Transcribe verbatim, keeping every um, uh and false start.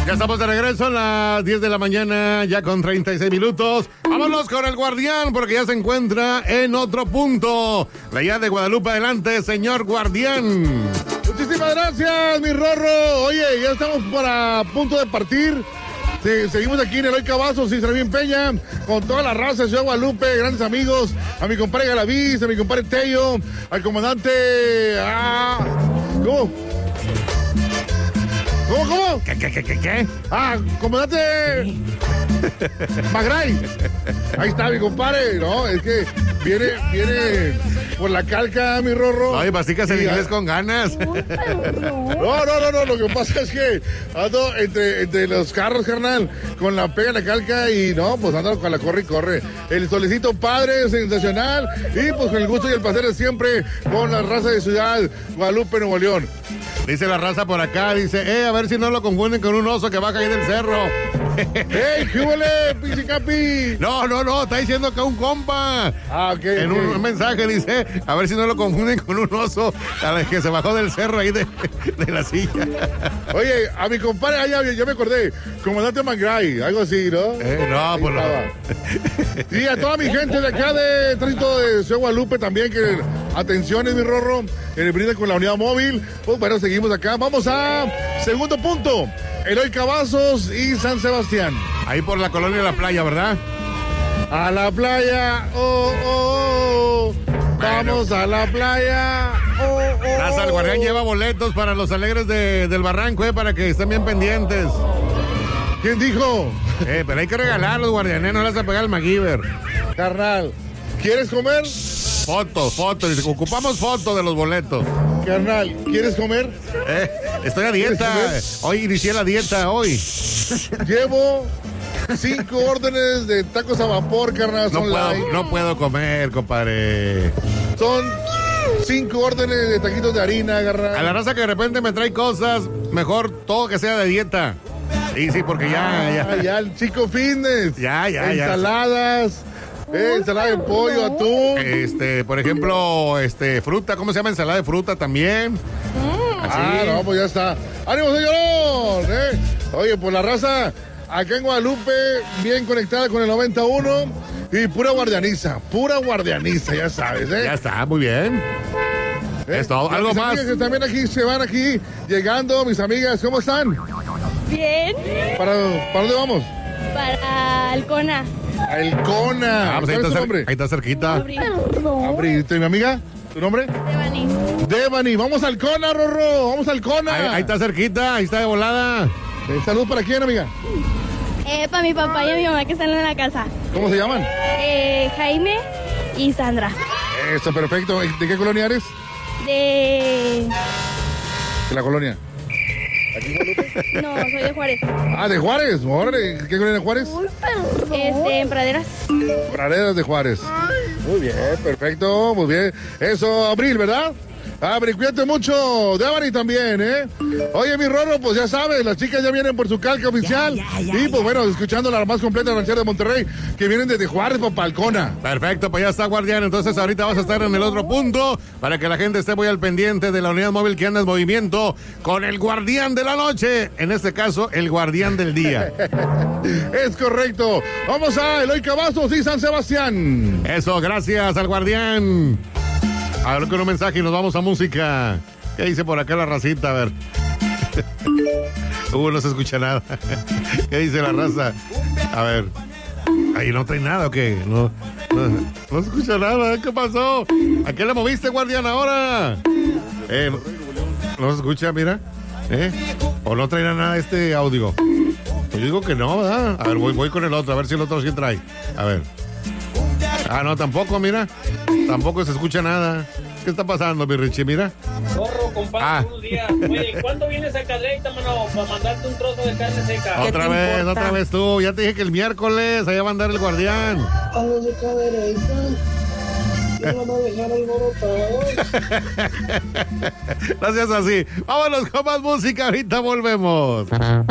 Ya estamos de regreso a las diez de la mañana, ya con treinta y seis minutos. Vámonos con el Guardián, porque ya se encuentra en otro punto. La llave de Guadalupe, adelante, señor Guardián. Muchísimas gracias, mi Rorro. Oye, ya estamos para punto de partir. Sí, seguimos aquí en Eloy Cavazos y Servín Peña, con toda la raza de Ciudad Guadalupe, grandes amigos, a mi compadre Galaviz, a mi compadre Tello, al comandante... Ah, ¿Cómo? ¿Cómo, cómo? ¿Qué, qué, qué, qué, qué? Ah, comandante Magray. Ahí está mi compadre. No, es que viene, viene por la calca, mi Rorro. Oye, masticas en Y, inglés ah, con ganas. No, no, no, no, lo que pasa es que ando entre, entre los carros, carnal, con la pega en la calca y no, pues ando con la corre y corre. El solecito padre, sensacional, y pues con el gusto y el placer de siempre con la raza de Ciudad Guadalupe, Nuevo León. Dice la raza por acá, dice, eh, a ver si no lo confunden con un oso que va a caer del cerro. ¡Ey, qué huele, pinche capi! No, no, no, está diciendo que un compa. Ah, ok. En okay. un, un mensaje dice, a ver si no lo confunden con un oso a que se bajó del cerro ahí de, de la silla. Oye, a mi compadre, ah, ya, ya me acordé, comandante Magray, algo así, ¿no? Eh, no, Ahí pues no. estaba. Sí, a toda mi gente de acá de tránsito de Ciudad Guadalupe también, que atenciones, mi Rorro, en el brinde con la unidad móvil. Pues bueno, seguimos acá. Vamos a segundo punto, Eloy Cavazos y San Sebastián. Ahí por la colonia de la playa, ¿verdad? A la playa, oh, oh, oh. Vamos a la playa, oh, oh. Raza, el Guardián lleva boletos para los alegres de, del Barranco, eh, para que estén bien pendientes. ¿Quién dijo? Eh, pero hay que regalarlos, Guardianes, no les vas a pegar el MacGyver. Carnal, ¿quieres comer? Fotos, fotos, dice, ocupamos fotos de los boletos. Carnal, ¿quieres comer? Eh, estoy a dieta, hoy inicié la dieta, hoy. Llevo cinco órdenes de tacos a vapor, carnal. No Son puedo, light. no puedo comer, compadre. Son cinco órdenes de taquitos de harina, carnal. A la raza que de repente me trae cosas, mejor todo que sea de dieta. Y sí, porque ya, Ah, ya. ya el chico fitness. Ya, ya, ya. Ensaladas. Eh, ensalada de pollo, atún. Este, por ejemplo, este, fruta, ¿cómo se llama? Ensalada de fruta también. Así. Ah, no, pues ya está. ¡Ánimo, señorón! ¿Eh? Oye, pues la raza acá en Guadalupe, bien conectada con el noventa y uno. Y pura guardianiza, pura guardianiza, ya sabes, ¿eh? Ya está, muy bien. ¿Eh? Es todo. Y a ¿Algo mis más? amigas que también aquí se van aquí llegando, mis amigas, ¿cómo están? Bien. ¿Para, ¿para dónde vamos? Para Alcona. A El Cona. Ah, pues ahí ¿Cuál es está, tu cer- nombre? ahí está cerquita. Abril. Abril. ¿Y mi amiga? ¿Tu nombre? Devani. Devani. Vamos al Cona, Rorro. Vamos al Cona. Ahí, ahí está cerquita, ahí está de volada. Eh, Salud para quién, amiga. Eh, para mi papá y a mi mamá que están en la casa. ¿Cómo se llaman? Eh, Jaime y Sandra. Eso, perfecto. ¿De qué colonia eres? De... De la colonia. ¿Aquí en Guadalupe? No, soy de Juárez. Ah, de Juárez. Órale. ¿Qué colonia de Juárez? Este, en Praderas. Praderas de Juárez. Muy bien, perfecto, muy bien. Eso, Abril, ¿verdad? Abril, cuídate mucho. Devani también, ¿eh? Oye, mi Rorro, pues ya sabes, las chicas ya vienen por su calca oficial. Ya, ya, ya, y pues ya. bueno, escuchando la más completa ranchera de Monterrey, que vienen desde Juárez para Palcona. Perfecto, pues ya está, Guardián. Entonces ahorita vas a estar en el otro punto para que la gente esté muy al pendiente de la unidad móvil que anda en movimiento con el Guardián de la noche. En este caso, el Guardián del día. Es correcto. Vamos a Eloy Cavazos y San Sebastián. Eso, gracias al Guardián. A ver con un mensaje y nos vamos a música. ¿Qué dice por acá la racita? A ver. Uh, no se escucha nada. ¿Qué dice la raza? A ver. Ahí no trae nada o qué? No, no, no se escucha nada. ¿Qué pasó? ¿A qué le moviste, Guardián, ahora? Eh, no, no se escucha, mira. ¿Eh? ¿O no trae nada este audio? Pues yo digo que no, ¿verdad? A ver, voy, voy con el otro, a ver si el otro sí trae. A ver. Ah, no, tampoco, mira. Tampoco se escucha nada. ¿Qué está pasando, mi Richie? Mira. Zorro, compadre, Ah. buenos días. Oye, ¿cuándo vienes a Cadreita, mano? Para mandarte un trozo de carne seca. ¿Qué Otra te vez, importa? otra vez tú. Ya te dije que el miércoles allá va a andar el Guardián. A los de Cadereyta. Me van a dejar alborotados. Gracias así. Vámonos con más música. Ahorita volvemos.